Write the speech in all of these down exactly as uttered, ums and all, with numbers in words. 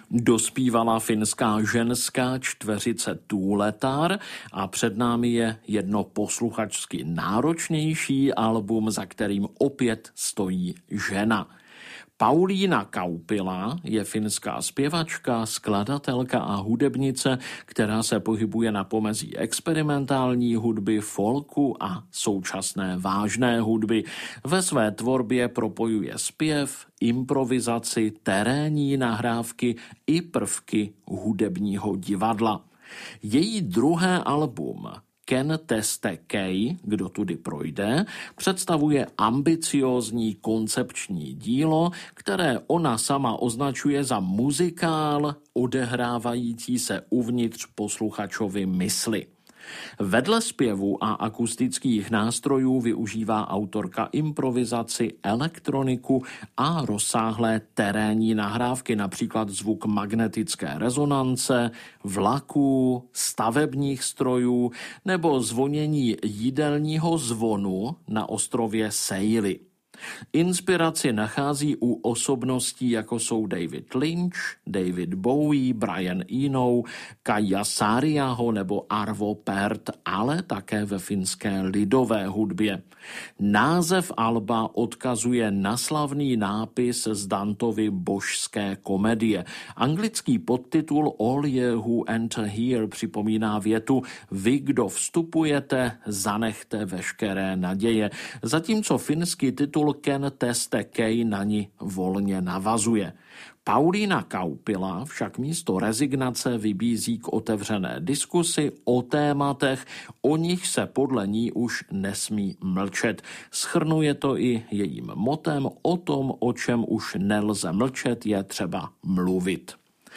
Dospívala finská ženská čtveřice Tuuletar a před námi je jedno posluchačsky náročnější album, za kterým opět stojí žena. Pauliina Kaupila je finská zpěvačka, skladatelka a hudebnice, která se pohybuje na pomezí experimentální hudby, folku a současné vážné hudby. Ve své tvorbě propojuje zpěv, improvizaci, terénní nahrávky i prvky hudebního divadla. Její druhé album Ken Teste Kei, kdo tudy projde, představuje ambiciózní koncepční dílo, které ona sama označuje za muzikál odehrávající se uvnitř posluchačovy mysli. Vedle zpěvu a akustických nástrojů využívá autorka improvizaci, elektroniku a rozsáhlé terénní nahrávky, například zvuk magnetické rezonance, vlaků, stavebních strojů nebo zvonění jídelního zvonu na ostrově Seili. Inspiraci nachází u osobností, jako jsou David Lynch, David Bowie, Brian Eno, Kaija Saariaho nebo Arvo Pärt, ale také ve finské lidové hudbě. Název alba odkazuje na slavný nápis z Dantovy Božské komedie. Anglický podtitul All Ye Who Enter Here připomíná větu Vy, kdo vstupujete, zanechte veškeré naděje, zatímco finský titul Ken Teste Kei na ní volně navazuje. Pauliina Kaupila však místo rezignace vybízí k otevřené diskusi o tématech, o nich se podle ní už nesmí mlčet. Shrnuje to i jejím motem: o tom, o čem už nelze mlčet, je třeba mluvit.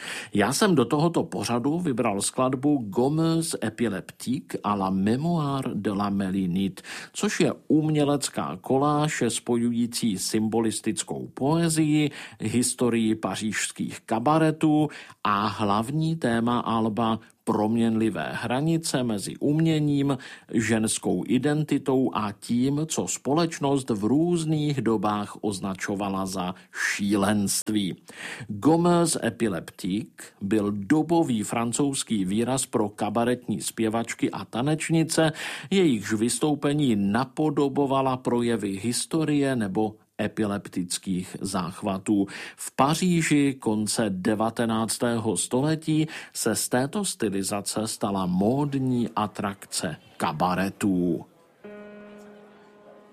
Já jsem do tohoto pořadu vybral skladbu Gomeuse Epileptique à la mémoire de la Mélinite, což je umělecká koláž spojující symbolistickou poezii, historii pařížských kabaretů a hlavní téma alba proměnlivé hranice mezi uměním, ženskou identitou a tím, co společnost v různých dobách označovala za šílenství. Gomeuse Epileptique byl dobový francouzský výraz pro kabaretní zpěvačky a tanečnice, jejichž vystoupení napodobovala projevy historie nebo epileptických záchvatů. V Paříži konce devatenáctého století se z této stylizace stala módní atrakce kabaretů.